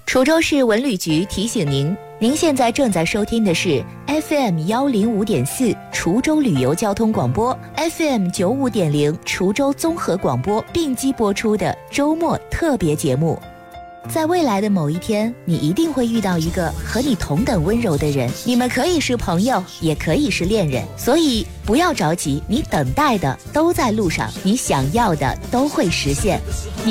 滁州市文旅局提醒您，您现在正在收听的是 FM105.4 滁州旅游交通广播， FM95.0 滁州综合广播并机播出的周末特别节目。在未来的某一天，你一定会遇到一个和你同等温柔的人，你们可以是朋友，也可以是恋人，所以不要着急，你等待的都在路上，你想要的都会实现。